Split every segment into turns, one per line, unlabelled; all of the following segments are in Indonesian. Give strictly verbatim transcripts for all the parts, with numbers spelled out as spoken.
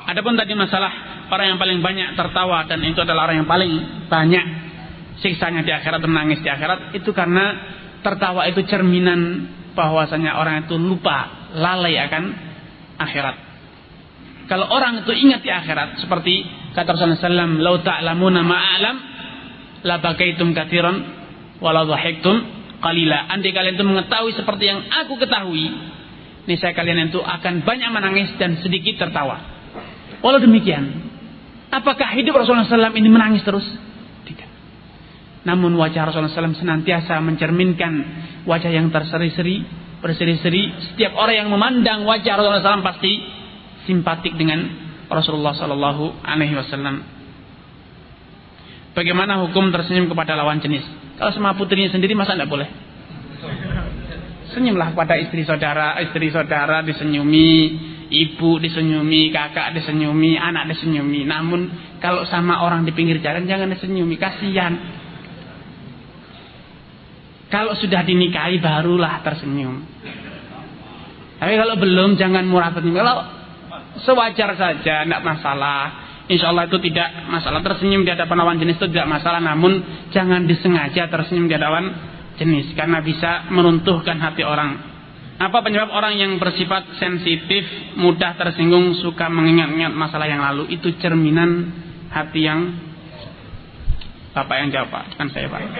Adapun tadi masalah orang yang paling banyak tertawa dan itu adalah orang yang paling banyak siksanya di akhirat, menangis di akhirat, itu karena tertawa itu cerminan bahwasanya orang itu lupa, lalai akan akhirat. Kalau orang itu ingat di akhirat, seperti kata Rasulullah sallallahu alaihi wasallam, "Lau ta'lamuna ma'alam la bakaitum katsiran wa la dhahiktum qalila." Andai kalian itu mengetahui seperti yang aku ketahui, niscaya kalian itu akan banyak menangis dan sedikit tertawa. Walau demikian, apakah hidup Rasulullah sallallahu alaihi wasallam ini menangis terus? Tidak. Namun wajah Rasulullah sallallahu alaihi wasallam senantiasa mencerminkan wajah yang terseri-seri, berseri-seri. Setiap orang yang memandang wajah Rasulullah sallallahu alaihi wasallam pasti simpatik dengan Rasulullah sallallahu alaihi wasallam. Bagaimana hukum tersenyum kepada lawan jenis? Kalau sama putrinya sendiri masa tidak boleh? Senyumlah kepada istri saudara, istri saudara disenyumi, ibu disenyumi, kakak disenyumi, anak disenyumi. Namun kalau sama orang di pinggir jalan jangan disenyumi, kasihan. Kalau sudah dinikahi barulah tersenyum. Tapi kalau belum jangan murah tersenyum. Kalau sewajar saja, tidak masalah. Insya Allah itu tidak masalah. Tersenyum di hadapan lawan jenis itu tidak masalah. Namun jangan disengaja tersenyum di hadapan jenis, karena bisa meruntuhkan hati orang. Apa penyebab orang yang bersifat sensitif, mudah tersinggung, suka mengingat-ingat masalah yang lalu? Itu cerminan hati yang... Bapak yang jawab, Pak, kan saya, Pak.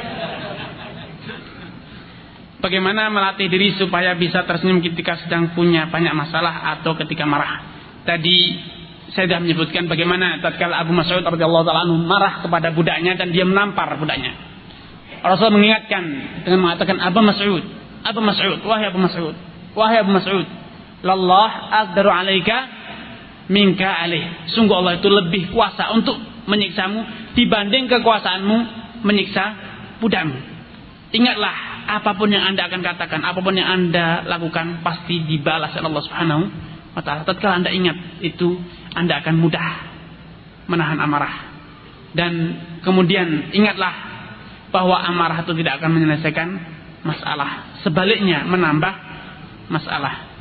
Bagaimana melatih diri supaya bisa tersenyum ketika sedang punya banyak masalah atau ketika marah? Tadi saya sudah menyebutkan bagaimana tatkala Abu Mas'ud radhiyallahu taala anhu marah kepada budaknya dan dia menampar budaknya. Rasul mengingatkan dengan mengatakan, Abu Mas'ud, Abu Mas'ud, wahai Abu Mas'ud, wahai Abu Mas'ud, lallah aqdaru alaika minka alaih. Sungguh Allah itu lebih kuasa untuk menyiksamu dibanding kekuasaanmu menyiksa budakmu. Ingatlah, apapun yang Anda akan katakan, apapun yang Anda lakukan pasti dibalas oleh Allah Subhanahu wa taala. Tatkala Anda ingat itu, Anda akan mudah menahan amarah. Dan kemudian ingatlah bahwa amarah itu tidak akan menyelesaikan masalah, sebaliknya menambah masalah.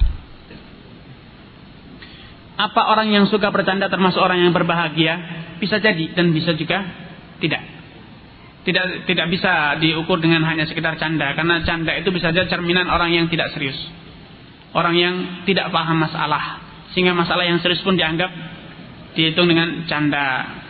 Apa orang yang suka bercanda termasuk orang yang berbahagia? Bisa jadi dan bisa juga tidak. Tidak tidak bisa diukur dengan hanya sekedar canda, karena canda itu bisa saja cerminan orang yang tidak serius, orang yang tidak paham masalah, sehingga masalah yang serius pun dianggap dihitung dengan canda.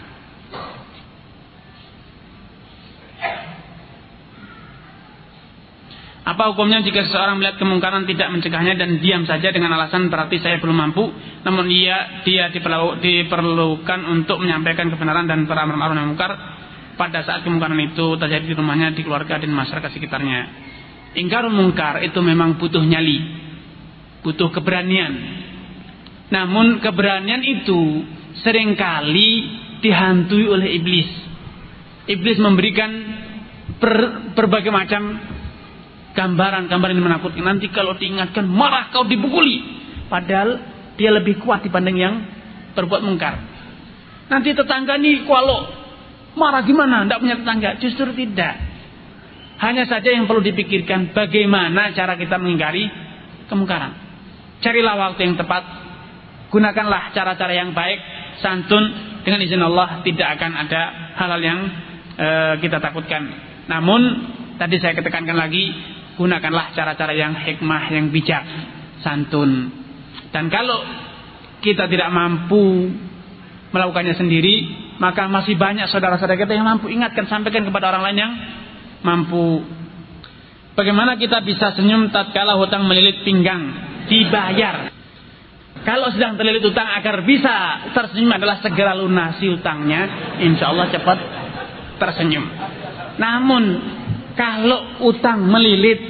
Apa hukumnya jika seseorang melihat kemungkaran tidak mencegahnya dan diam saja dengan alasan berarti saya belum mampu, namun ia dia diperlu, diperlukan untuk menyampaikan kebenaran dan beramar ma'ruf nahi munkar pada saat kemungkaran itu terjadi di rumahnya, di keluarga dan masyarakat sekitarnya. Ingkar mungkar itu memang butuh nyali, butuh keberanian. Namun keberanian itu seringkali dihantui oleh iblis. Iblis memberikan ber, berbagai macam gambaran-gambaran yang menakutkan. Nanti kalau diingatkan marah kau dipukuli, padahal dia lebih kuat dibanding yang berbuat mungkar. Nanti tetangga nih kalau marah gimana? Tidak punya tetangga. Justru tidak. Hanya saja yang perlu dipikirkan bagaimana cara kita mengingkari kemungkaran. Carilah waktu yang tepat, gunakanlah cara-cara yang baik, santun. Dengan izin Allah tidak akan ada hal-hal yang e, kita takutkan. Namun tadi saya ketekankan lagi, gunakanlah cara-cara yang hikmah, yang bijak, santun. Dan kalau kita tidak mampu melakukannya sendiri, maka masih banyak saudara-saudara kita yang mampu. Ingatkan, sampaikan kepada orang lain yang mampu. Bagaimana kita bisa senyum tatkala hutang melilit pinggang dibayar? Kalau sedang terlilit hutang, agar bisa tersenyum adalah segera lunasi hutangnya, insya Allah cepat tersenyum. Namun kalau utang melilit,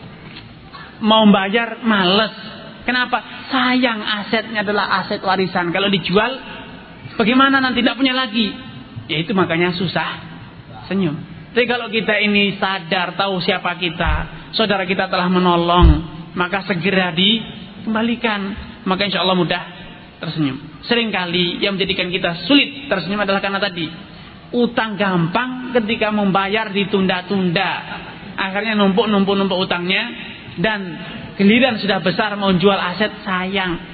mau bayar males. Kenapa? Sayang, asetnya adalah aset warisan. Kalau dijual, bagaimana nanti tidak punya lagi? Ya itu makanya susah senyum. Tapi kalau kita ini sadar, tahu siapa kita, saudara kita telah menolong, maka segera dikembalikan. Maka insya Allah mudah tersenyum. Seringkali yang menjadikan kita sulit tersenyum adalah karena tadi, utang gampang, ketika membayar ditunda-tunda, akhirnya numpuk-numpuk-numpuk utangnya, dan giliran sudah besar mau jual aset sayang.